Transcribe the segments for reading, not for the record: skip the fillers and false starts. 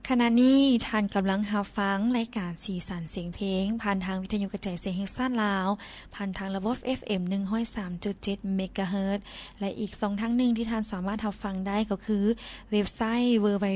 ขณะนี้ท่านกำลังรับฟังรายการสีสันเสียงเพลงผ่านทางวิทยุกระจายเสียงแห่งชาติลาวผ่านทางระบบ FM 103.7 เมกะเฮิรตซ์และอีก2ทางหนึ่งที่ท่านสามารถรับฟังได้ก็คือเว็บไซต์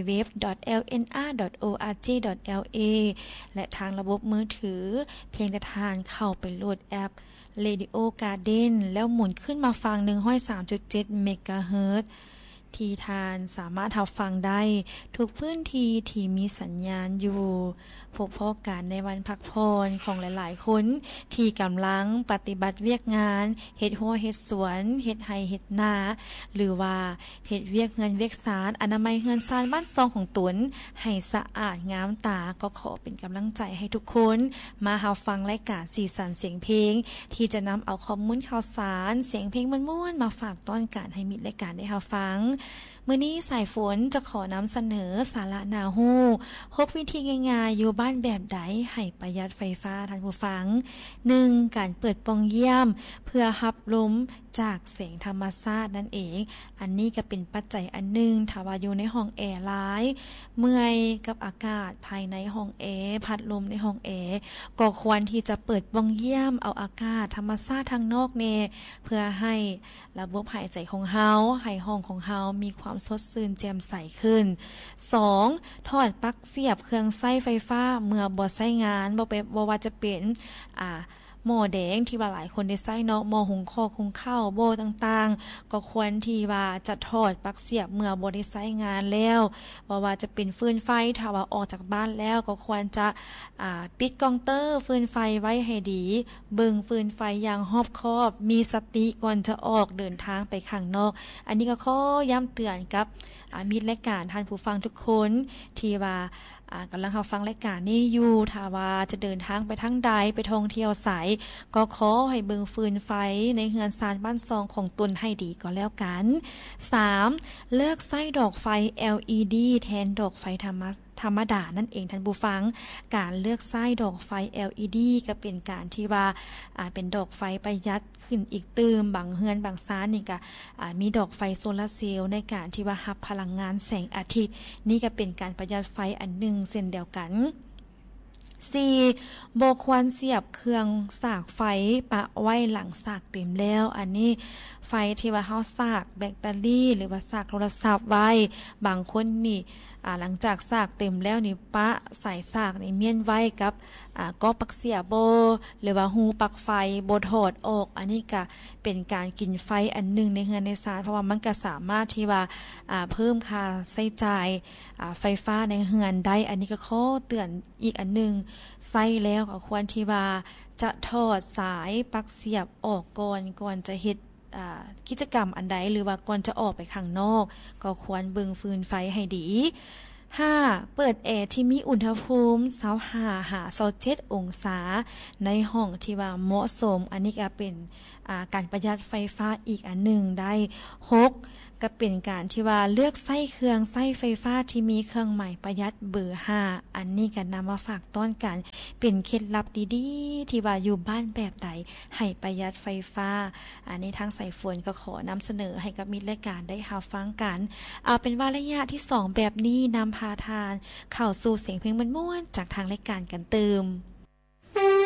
www.lnr.org.la และทางระบบมือถือเพียงแต่ท่านเข้าไปโหลดแอป Radio Garden แล้วหมุนขึ้นมาฟัง 103.7 เมกะเฮิรตซ์ที่ทานสามารถรับฟังได้ทุกพื้นที่ที่มีสัญญาณอยู่พบพ่อการในวันพักผ่อนของหลายๆคนที่กำลังปฏิบัติเวียกงานเฮ็ดหัวเฮ็ดสวนเฮ็ดไร่เฮ็ดนาหรือว่าเฮ็ดเวียกเงินเวียกสารอนามัยเฮือนซานบ้านซองของตนให้สะอาดงามตาก็ขอเป็นกำลังใจให้ทุกคนมารับฟังรายการสีสันเสียงเพลงที่จะนำเอาข้อมูลข่าวสารเสียงเพลงม่วนๆมาฝากต้อนการให้มิตรรายการได้รับฟังมื้อนี้สายฝนจะขอนำเสนอสาระน่ารู้6วิธีง่ายๆอยู่บ้านแบบใดให้ประหยัดไฟฟ้าท่านผู้ฟัง 1. การเปิดปล่องเยี่ยมเพื่อรับลมจากแสงธรรมชาตินั่นเองอันนี้ก็เป็นปัจจัยอันนึงถ้าว่าอยู่ในห้องแอร์หลายเมื่อยกับอากาศภายในห้องแอร์พัดลมในห้องแอร์ก็ควรที่จะเปิดปล่องเยี่ยมเอาอากาศธรรมชาติทางนอกแน่เพื่อให้ระบบหายใจของเฮาให้ห้องของเฮามีความสดชื่นแจ่มใสขึ้น 2. ถอดปลั๊กเสียบเครื่องใช้ไฟฟ้าเมื่อบ่ใช้งานบ่ว่าจะเป็นหม้อแดงที่ว่าหลายคนได้ใช้เนาะหม้อหุงข้าวโบต่างๆก็ควรที่ว่าจะถอดปลั๊กเสียบเมื่อบ่ได้ใช้งานแล้วว่าจะเป็นฟืนไฟถ้าว่าออกจากบ้านแล้วก็ควรจะปิดกองเตอร์ฟืนไฟไว้ให้ดีเบิ่งฟืนไฟอย่างรอบคอบมีสติก่อนจะออกเดินทางไปข้างนอกอันนี้ก็ขอย้ำเตือนกับมิตรรายการท่านผู้ฟังทุกคนที่ว่ากำลังรับฟังรายการนี้อยู่ถ้าว่าจะเดินทางไปทางใดไปท่องเที่ยวไสก็ขอให้เบิ่งฟืนไฟในเฮือนซานบ้านซองของตนให้ดีก็แล้วกัน 3. เลิกใช้ดอกไฟ LED แทนดอกไฟธรรมดานั่นเองท่านผู้ฟังการเลือกใช้ดอกไฟ LED ก็เป็นการที่ว่าเป็นดอกไฟประหยัดขึ้นอีกตื่มบางเฮือนบางซานนี่ก็มีดอกไฟโซลาร์เซลล์ในการที่ว่ารับพลังงานแสงอาทิตย์นี่ก็เป็นการประหยัดไฟอันหนึ่งเช่นเดียวกัน 4. บ่ควรเสียบเครื่องสากไฟปะไว้หลังสากเต็มแล้วอันนี้ไฟที่ว่าเฮาสากแบตเตอรี่หรือว่าสากโทรศัพท์ไว้บางคนนี่หลังจากสากเต็มแล้วนี่ปะใส่สากนี่เมียนไว้กับก็ปลั๊กเสียบบ่หรือว่าหูปลั๊กไฟบ่ถอดออกอันนี้ก็เป็นการกินไฟอันนึงในเฮือนในศาลเพราะว่ามันก็สามารถที่ว่าเพิ่มค่าใช้จ่ายไฟฟ้าในเฮือนได้อันนี้ก็ขอเตือนอีกอันนึงใช้แล้วก็ควรที่ว่าจะถอดสายปลั๊กเสียบออกก่อนจะเฮ็ดกิจกรรมอันใดหรือว่าก่อนจะออกไปข้างนอกก็ควรเบิ่งฟืนไฟให้ดี 5. เปิดแอร์ที่มีอุณหภูมิ25หา27องศาในห้องที่ว่าเหมาะสมอันนี้ก็เป็นการประหยัดไฟฟ้าอีกอันหนึ่งได้ 6. ก็เป็นการที่ว่าเลือกใช้เครื่องใช้ไฟฟ้าที่มีเครื่องหมายประหยัดเบอร์5อันนี้ก็นำมาฝากต้อนกันเป็นเคล็ดลับดีๆที่ว่าอยู่บ้านแบบใดให้ประหยัดไฟฟ้าอันนี้ทางสายฝนก็ขอนำเสนอให้กับมิตรรายการได้รับฟังกันเอาเป็นว่าระยะที่2แบบนี้นำพาทานเข้าสู่เสียงเพลงม่วนๆจากทางรายการกันเติม